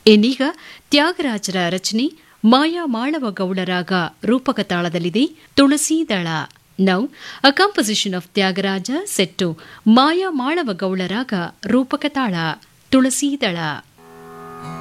ಇನ್ನೀಗ ತ್ಯಾಗರಾಜರ ರಚನೆ ಮಾಯಾ ಮಾಳವ ಗೌಳರಾಗ ರೂಪಕ ತಾಳದಲ್ಲಿದೆ ತುಳಸೀದಳ. Now a composition of Tyagaraja set to ಮಾಯಾ ಮಾಳವ ಗೌಳರಾಗ ರೂಪಕ ತಾಳ ತುಳಸೀದಳ.